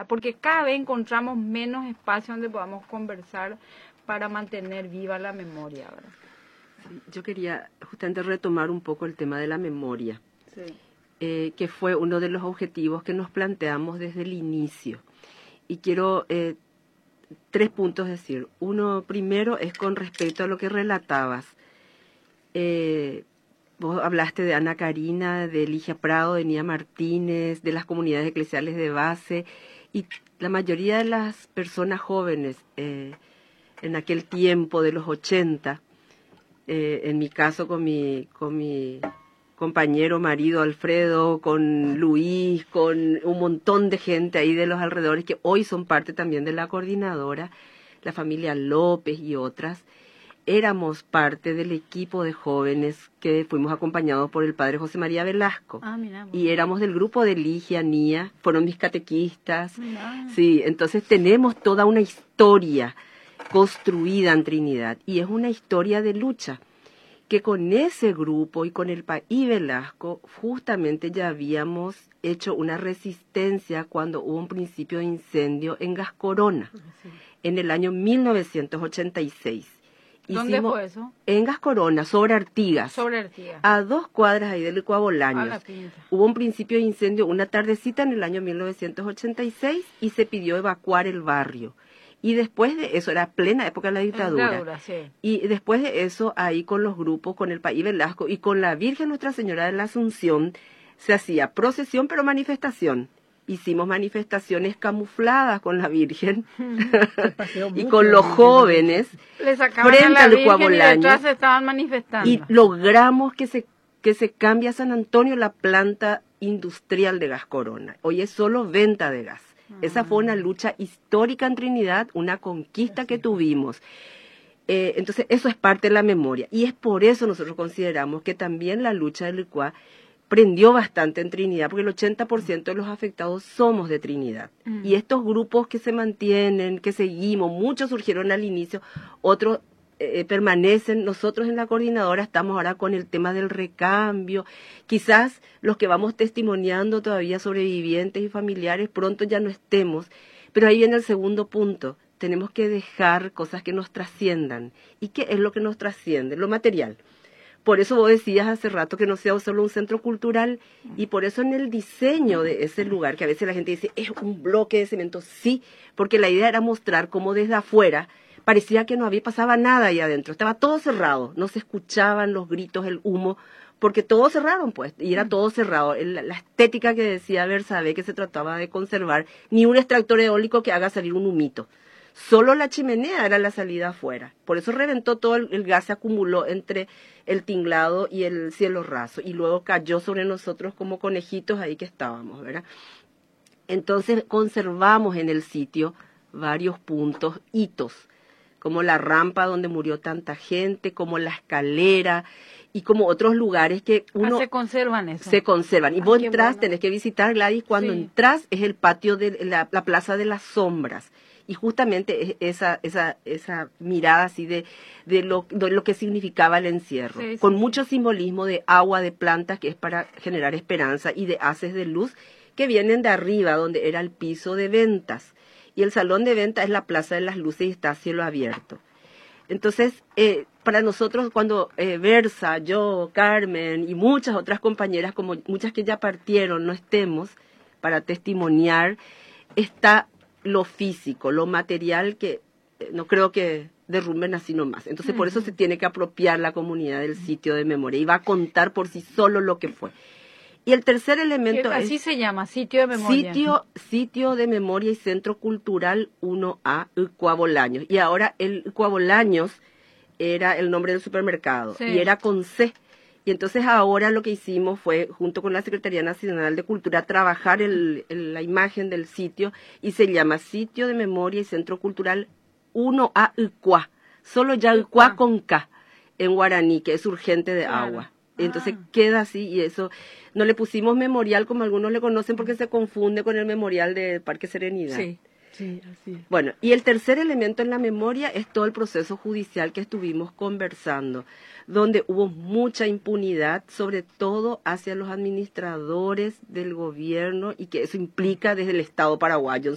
porque cada vez encontramos menos espacio donde podamos conversar para mantener viva la memoria, ¿verdad? Sí, yo quería justamente retomar un poco el tema de la memoria, Sí. que fue uno de los objetivos que nos planteamos desde el inicio. Y quiero 3 puntos decir. Uno, primero, es con respecto a lo que relatabas. Vos hablaste de Ana Karina, de Ligia Prado, de Nia Martínez, de las comunidades eclesiales de base, y la mayoría de las personas jóvenes en aquel tiempo de los 80, en mi caso con mi compañero marido Alfredo, con Luis, con un montón de gente ahí de los alrededores que hoy son parte también de la coordinadora, la familia López y otras. Éramos parte del equipo de jóvenes que fuimos acompañados por el padre José María Velasco. Mira, y éramos del grupo de Ligia, Nia, fueron mis catequistas. Mira. Sí, entonces tenemos toda una historia construida en Trinidad y es una historia de lucha que con ese grupo y con el país Velasco justamente ya habíamos hecho una resistencia cuando hubo un principio de incendio en Gascorona, en el año 1986. ¿Dónde fue eso? En Gascorona, sobre Artigas. Sobre Artigas. A 2 cuadras ahí del Ecuabolaños. A la pinta. Hubo un principio de incendio una tardecita en el año 1986 y se pidió evacuar el barrio. Y después de eso, era plena época de la dictadura. Sí. Y después de eso, ahí con los grupos, con el país Velasco y con la Virgen Nuestra Señora de la Asunción, se hacía procesión pero manifestación. Hicimos manifestaciones camufladas con la Virgen y con los jóvenes Le sacaban frente a la al Virgen Ecuabolaño. y detrás se estaban manifestando. Y logramos que se cambie a San Antonio la planta industrial de Gascorona. Hoy es solo venta de gas. Esa fue una lucha histórica en Trinidad, una conquista que tuvimos. Entonces, eso es parte de la memoria. Y es por eso nosotros consideramos que también la lucha del ICUA prendió bastante en Trinidad, porque el 80% de los afectados somos de Trinidad. Y estos grupos que se mantienen, que seguimos, muchos surgieron al inicio, otros permanecen. Nosotros en la coordinadora estamos ahora con el tema del recambio. Quizás los que vamos testimoniando todavía sobrevivientes y familiares pronto ya no estemos, pero ahí viene el segundo punto. Tenemos que dejar cosas que nos trasciendan. ¿Y qué es lo que nos trasciende? Lo material. Por eso vos decías hace rato que no sea solo un centro cultural, y por eso en el diseño de ese lugar, que a veces la gente dice, es un bloque de cemento, sí, porque la idea era mostrar cómo desde afuera parecía que no pasaba nada ahí adentro, estaba todo cerrado, no se escuchaban los gritos, el humo, porque todo cerraron pues, y era todo cerrado. La estética que decía Bersabe, que se trataba de conservar, ni un extractor eólico que haga salir un humito. Solo la chimenea era la salida afuera. Por eso reventó todo el gas, se acumuló entre el tinglado y el cielo raso. Y luego cayó sobre nosotros como conejitos ahí que estábamos, ¿verdad? Entonces conservamos en el sitio varios puntos, hitos, como la rampa donde murió tanta gente, como la escalera y como otros lugares que uno... se conservan eso. Se conservan. Y vos entrás, bueno. tenés que visitar, Gladys, cuando entras es el patio de la Plaza de las Sombras. Y justamente esa mirada así de lo que significaba el encierro, con mucho simbolismo de agua, de plantas, que es para generar esperanza, y de haces de luz que vienen de arriba, donde era el piso de ventas. Y el salón de ventas es la Plaza de las Luces y está a cielo abierto. Entonces, para nosotros, cuando Versa, yo, Carmen y muchas otras compañeras, como muchas que ya partieron, no estemos para testimoniar, está lo físico, lo material, que no creo que derrumben así nomás. Entonces, por eso se tiene que apropiar la comunidad del sitio de memoria y va a contar por sí solo lo que fue. Y el tercer elemento así se llama, sitio de memoria. Sitio de memoria y Centro Cultural 1A, Ecuabolaños. Y ahora el Ecuabolaños era el nombre del supermercado y era con C. Y entonces ahora lo que hicimos fue, junto con la Secretaría Nacional de Cultura, trabajar la imagen del sitio, y se llama Sitio de Memoria y Centro Cultural 1A Icua. Solo ya Icua con K en guaraní, que es urgente de agua. Entonces queda así, y eso no le pusimos memorial como algunos le conocen porque se confunde con el memorial de Parque Serenidad. Sí, así es. Bueno, y el tercer elemento en la memoria es todo el proceso judicial que estuvimos conversando, donde hubo mucha impunidad, sobre todo hacia los administradores del gobierno, y que eso implica desde el Estado paraguayo.